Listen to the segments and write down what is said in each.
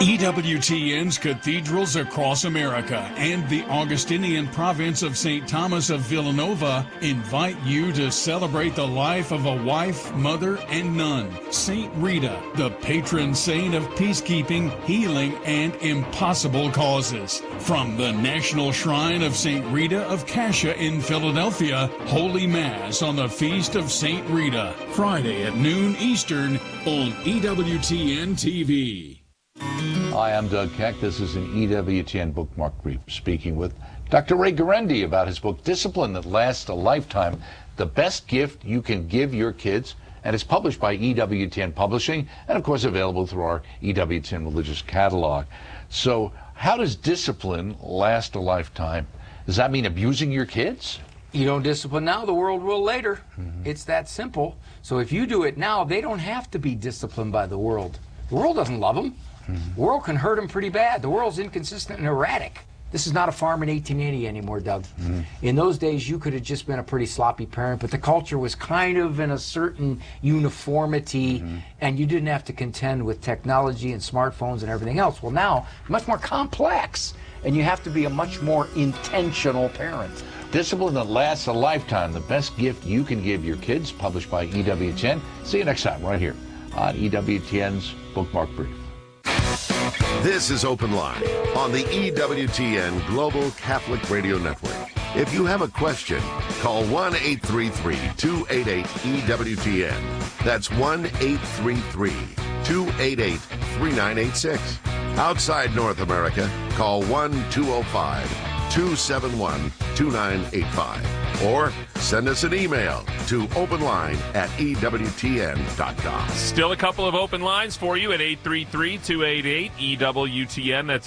EWTN's cathedrals across America and the Augustinian province of St. Thomas of Villanova invite you to celebrate the life of a wife, mother, and nun, St. Rita, the patron saint of peacekeeping, healing, and impossible causes. From the National Shrine of St. Rita of Cascia in Philadelphia, Holy Mass on the Feast of St. Rita, Friday at noon Eastern on EWTN TV. Hi, I'm Doug Keck. This is an EWTN Bookmark Brief, speaking with Dr. Ray Guarendi about his book, Discipline That Lasts a Lifetime, The Best Gift You Can Give Your Kids. And it's published by EWTN Publishing and, of course, available through our EWTN Religious Catalog. So how does discipline last a lifetime? Does that mean abusing your kids? You don't discipline now, the world will later. It's that simple. So if you do it now, they don't have to be disciplined by the world. The world doesn't love them. The world can hurt them pretty bad. The world's inconsistent and erratic. This is not a farm in 1880 anymore, Doug. In those days, you could have just been a pretty sloppy parent, but the culture was kind of in a certain uniformity, and you didn't have to contend with technology and smartphones and everything else. Well, now, much more complex, and you have to be a much more intentional parent. Discipline That Lasts a Lifetime, The Best Gift You Can Give Your Kids, published by EWTN. See you next time, right here on EWTN's Bookmark Brief. This is Open Line on the EWTN Global Catholic Radio Network. If you have a question, call 1-833-288-EWTN. That's 1-833-288-3986. Outside North America, call 1-205-271-2985. Or send us an email to openline@EWTN.com. Still a couple of open lines for you at 833-288-EWTN. That's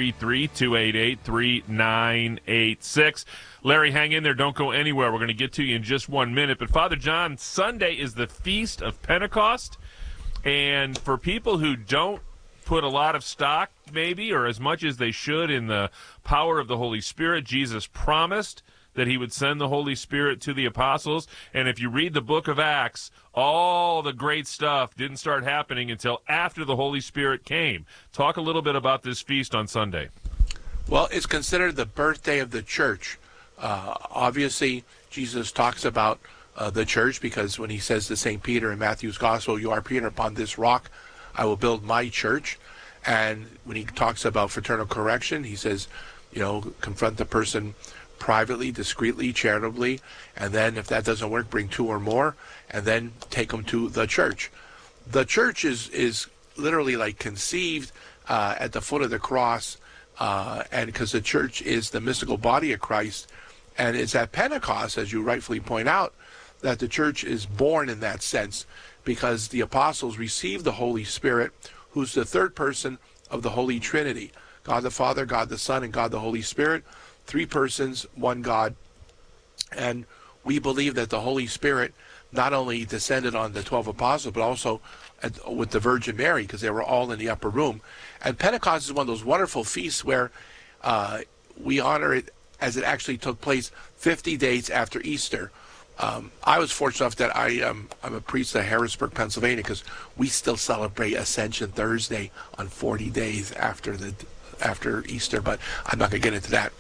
833-288-3986. Larry, hang in there. Don't go anywhere. We're going to get to you in just 1 minute. But Father John, Sunday is the Feast of Pentecost. And for people who don't put a lot of stock, maybe, or as much as they should, in the power of the Holy Spirit, Jesus promised that he would send the Holy Spirit to the apostles. And if you read the book of Acts, all the great stuff didn't start happening until after the Holy Spirit came. Talk a little bit about this feast on Sunday. Well, it's considered the birthday of the church. Obviously, Jesus talks about the church because when he says to St. Peter in Matthew's Gospel, "You are Peter, upon this rock I will build my church." And when he talks about fraternal correction, he says, confront the person privately, discreetly, charitably, and then if that doesn't work, bring two or more, and then take them to the church. The church is literally like conceived at the foot of the cross, and because the church is the mystical body of Christ, and it's at Pentecost, as you rightfully point out, that the church is born in that sense, because the apostles received the Holy Spirit, who's the third person of the Holy Trinity, God the Father, God the Son, and God the Holy Spirit. Three persons, one God. And we believe that the Holy Spirit not only descended on the 12 apostles, but also with the Virgin Mary, because they were all in the upper room. And Pentecost is one of those wonderful feasts where we honor it as it actually took place 50 days after Easter. I was fortunate enough that I'm a priest at Harrisburg, Pennsylvania, because we still celebrate Ascension Thursday on 40 days after Easter, but I'm not going to get into that.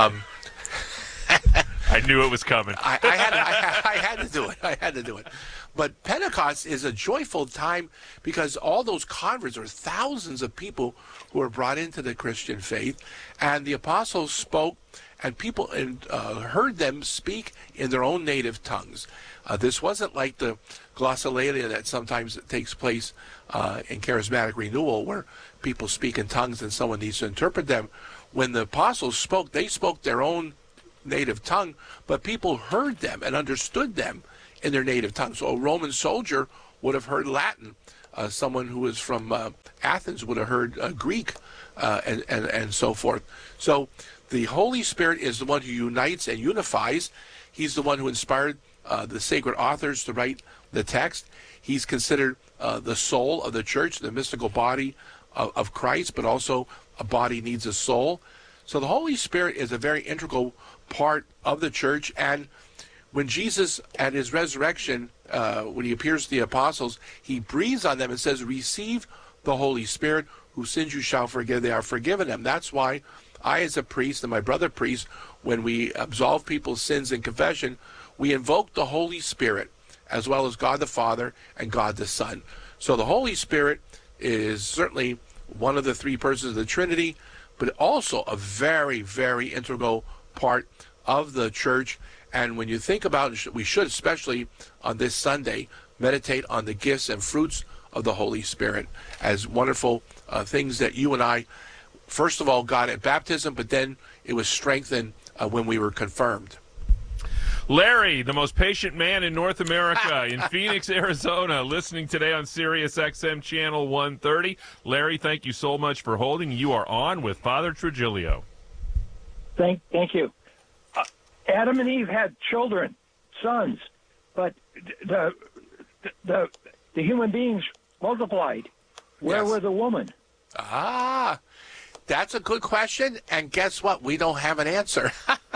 I knew it was coming. I had to do it. I had to do it. But Pentecost is a joyful time because all those converts, or thousands of people who were brought into the Christian faith, and the apostles spoke, and people heard them speak in their own native tongues. This wasn't like the glossolalia that sometimes takes place in charismatic renewal, where people speak in tongues and someone needs to interpret them. When the apostles spoke, they spoke their own native tongue, but people heard them and understood them in their native tongue. So a Roman soldier would have heard Latin. Someone who was from Athens would have heard Greek, and so forth. So the Holy Spirit is the one who unites and unifies. He's the one who inspired the sacred authors to write the text. He's considered the soul of the church, the mystical body of Christ, but also a body needs a soul. So the Holy Spirit is a very integral part of the church. And when Jesus, at his resurrection, when he appears to the apostles, he breathes on them and says, "Receive the Holy Spirit. whose sins you shall forgive, they are forgiven them. That's why I, as a priest, and my brother priest, when we absolve people's sins in confession, we invoke the Holy Spirit, as well as God the Father and God the Son. So the Holy Spirit is certainly one of the three persons of the Trinity, but also a very, very integral part of the church. And when you think about it, we should, especially on this Sunday, meditate on the gifts and fruits of the Holy Spirit as wonderful things that you and I, first of all, got at baptism, but then it was strengthened when we were confirmed. Larry, the most patient man in North America, in Phoenix, Arizona, listening today on Sirius XM Channel 130. Larry, thank you so much for holding. You are on with Father Trujillo. Thank you. Adam and Eve had children, sons, but the human beings multiplied. Where were the women? That's a good question, and guess what? We don't have an answer.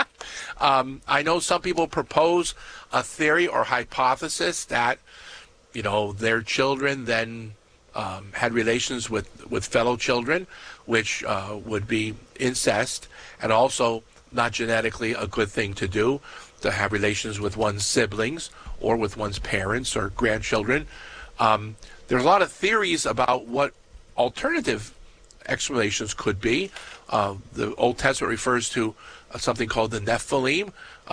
I know some people propose a theory or hypothesis that, their children then had relations with fellow children, which would be incest, and also not genetically a good thing to do, to have relations with one's siblings or with one's parents or grandchildren. There's a lot of theories about what alternative explanations could be. The Old Testament refers to something called the Nephilim.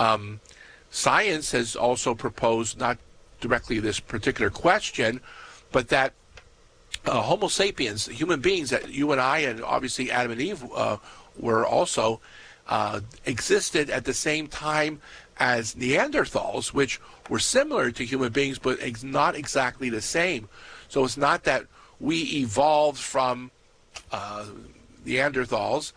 Science has also proposed, not directly this particular question, but that Homo sapiens, human beings, that you and I, and obviously Adam and Eve were also, existed at the same time as Neanderthals, which were similar to human beings, but not exactly the same. So it's not that we evolved from Neanderthals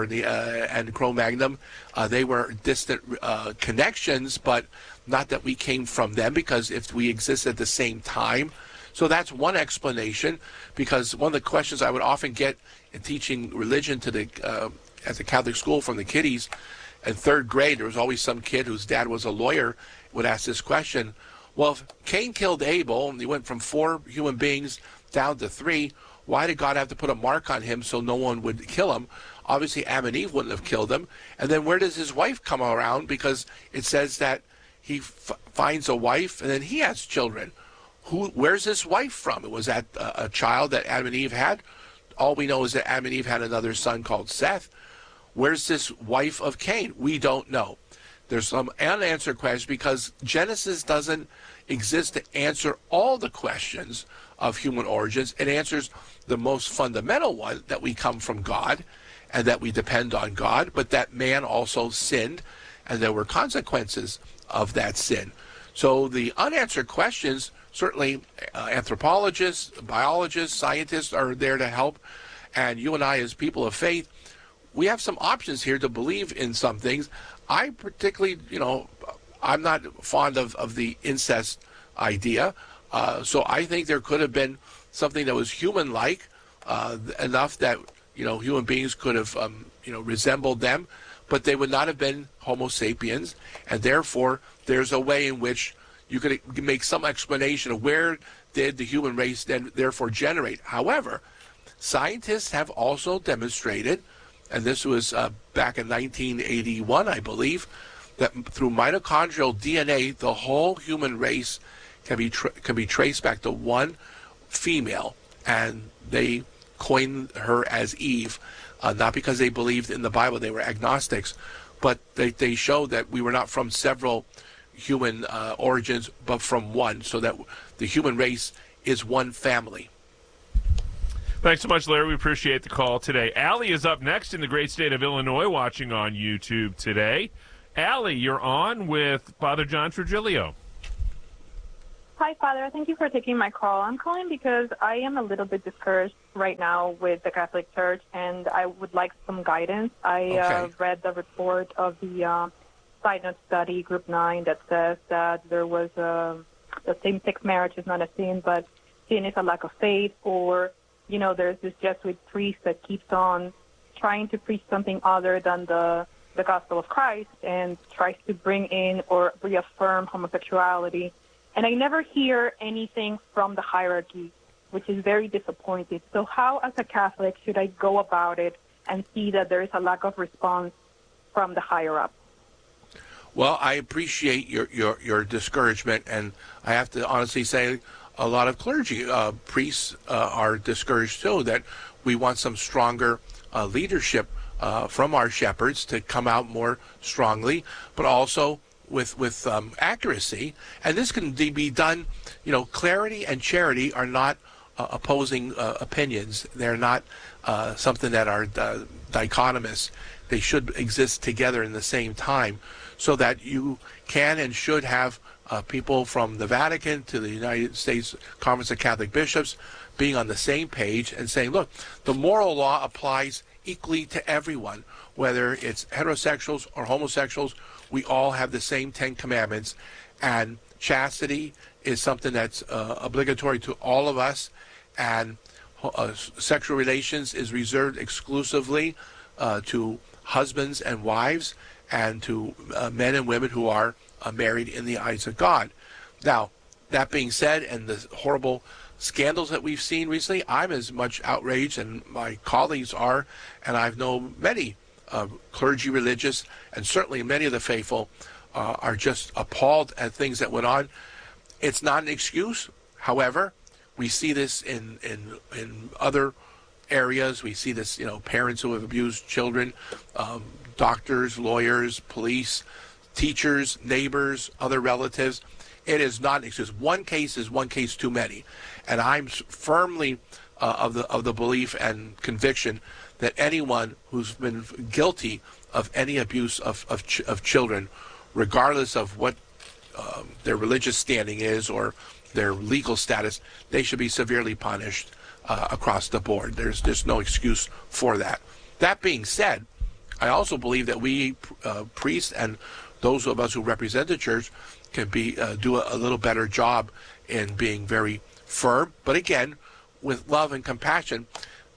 and Cro-Magnon. They were distant connections, but not that we came from them, because if we exist at the same time. So that's one explanation, because one of the questions I would often get in teaching religion to at the Catholic school from the kiddies in third grade, there was always some kid whose dad was a lawyer would ask this question. Well, if Cain killed Abel and he went from 4 human beings down to 3, why did God have to put a mark on him so no one would kill him? Obviously, Adam and Eve wouldn't have killed him. And then where does his wife come around? Because it says that he finds a wife and then he has children. Where's his wife from? Was that a child that Adam and Eve had? All we know is that Adam and Eve had another son called Seth. Where's this wife of Cain? We don't know. There's some unanswered questions because Genesis doesn't exist to answer all the questions of human origins. It answers the most fundamental one, that we come from God and that we depend on God, but that man also sinned and there were consequences of that sin. So the unanswered questions, certainly anthropologists, biologists, scientists are there to help. And you and I, as people of faith, we have some options here to believe in some things. I particularly, I'm not fond of the incest idea. So I think there could have been something that was human-like, enough that, human beings could have, resembled them, but they would not have been Homo sapiens. And therefore, there's a way in which you could make some explanation of where did the human race then therefore generate. However, scientists have also demonstrated, and this was back in 1981, I believe, that through mitochondrial DNA, the whole human race can be traced back to one female, and they coined her as Eve, not because they believed in the Bible, they were agnostics, but they showed that we were not from several human origins, but from one, so that the human race is one family. Thanks so much, Larry. We appreciate the call today. Allie is up next in the great state of Illinois, watching on YouTube today. Allie, you're on with Father John Trujillo. Hi, Father. Thank you for taking my call. I'm calling because I am a little bit discouraged right now with the Catholic Church, and I would like some guidance. I read the report of the Synod study, Group 9, that says that there was the same-sex marriage is not a sin, but sin is a lack of faith, or, there's this Jesuit priest that keeps on trying to preach something other than the gospel of Christ and tries to bring in or reaffirm homosexuality. And I never hear anything from the hierarchy which is very disappointing. So how, as a Catholic, should I go about it and see that there is a lack of response from the higher-up? Well, I appreciate your discouragement, and I have to honestly say a lot of clergy, priests are discouraged too, that we want some stronger leadership from our shepherds to come out more strongly, but also with accuracy. And this can be done, clarity and charity are not opposing opinions. They're not something that are dichotomous. They should exist together in the same time, so that you can and should have people from the Vatican to the United States Conference of Catholic Bishops being on the same page and saying, look, the moral law applies equally to everyone, whether it's heterosexuals or homosexuals. We all have the same 10 commandments, and chastity is something that's obligatory to all of us, and sexual relations is reserved exclusively to husbands and wives, and to men and women who are married in the eyes of God. Now, that being said, and the horrible scandals that we've seen recently, I'm as much outraged, and my colleagues are, and I've known many clergy, religious, and certainly many of the faithful are just appalled at things that went on. It's not an excuse. However, we see this in other areas. We see this, parents who have abused children, doctors, lawyers, police, teachers, neighbors, other relatives. It is not an excuse. One case is one case too many, and I'm firmly of the belief and conviction that anyone who's been guilty of any abuse of children, regardless of what their religious standing is or their legal status, they should be severely punished across the board. There's no excuse for that. That being said, I also believe that we priests and those of us who represent the church can do a little better job in being very firm, but again, with love and compassion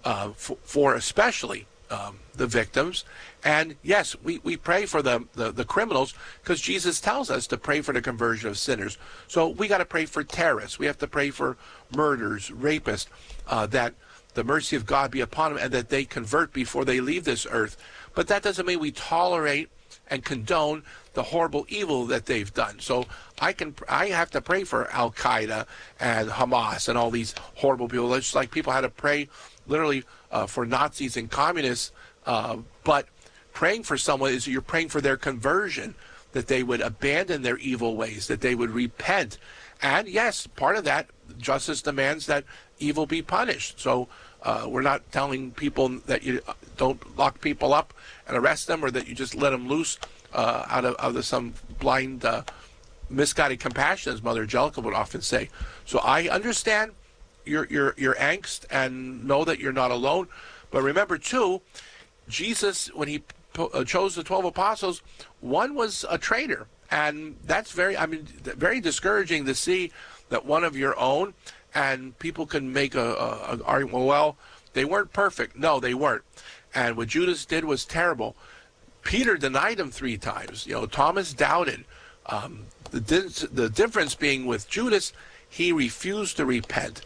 for especially the victims. And yes, we pray for the criminals, because Jesus tells us to pray for the conversion of sinners. So we got to pray for terrorists. We have to pray for murderers, rapists, that the mercy of God be upon them and that they convert before they leave this earth. But that doesn't mean we tolerate and condone the horrible evil that they've done. So I have to pray for Al-Qaeda and Hamas and all these horrible people. It's just like people had to pray literally for Nazis and communists, but praying for someone is you're praying for their conversion, that they would abandon their evil ways, that they would repent. And yes, part of that, justice demands that evil be punished. So we're not telling people that you don't lock people up and arrest them, or that you just let them loose out of some blind, misguided compassion, as Mother Angelica would often say. So I understand your angst and know that you're not alone. But remember, too, Jesus, when he chose the 12 apostles, one was a traitor. And that's very discouraging to see that one of your own, and people can make a argument, well, they weren't perfect. No, they weren't. And what Judas did was terrible. Peter denied him 3 times. Thomas doubted. The difference being with Judas, he refused to repent.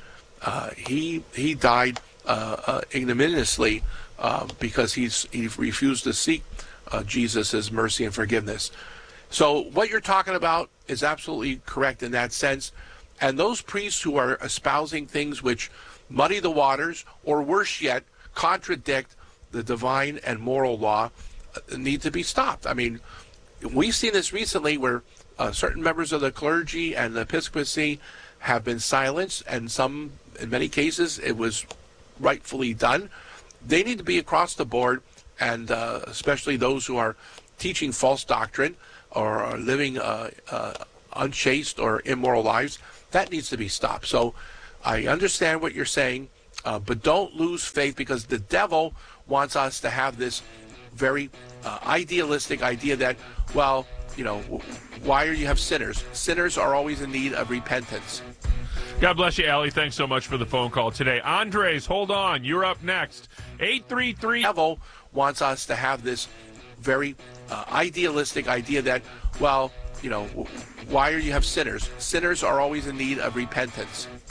He died ignominiously because he refused to seek Jesus' mercy and forgiveness. So what you're talking about is absolutely correct in that sense. And those priests who are espousing things which muddy the waters, or worse yet, contradict the divine and moral law, need to be stopped. I mean, we've seen this recently where certain members of the clergy and the episcopacy have been silenced, and in many cases, it was rightfully done. They need to be across the board, and especially those who are teaching false doctrine or are living unchaste or immoral lives. That needs to be stopped. So I understand what you're saying, but don't lose faith, because the devil wants us to have this very idealistic idea that, well, why you have sinners? Sinners are always in need of repentance. God bless you, Allie. Thanks so much for the phone call today. Andres, hold on. You're up next. 833. The devil wants us to have this very idealistic idea that, well, why you have sinners? Sinners are always in need of repentance.